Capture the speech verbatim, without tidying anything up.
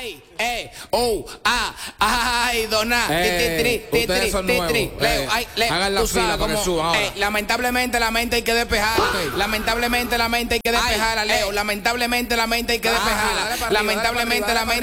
Ay, eh, oh, ah, ay, dona, Eh, ti, ti, ti, ustedes ti, son ti, nuevos. ti, Leo, Eh, ay, Leo, hagan la tú sabes fila para que cómo, suban ahora. eh, lamentablemente la mente hay que despejarla, Ok. lamentablemente la mente hay que Ay, despejarla, Leo, eh. lamentablemente la mente hay que Ah, despejarla, dale para arriba, lamentablemente dale para la arriba, mente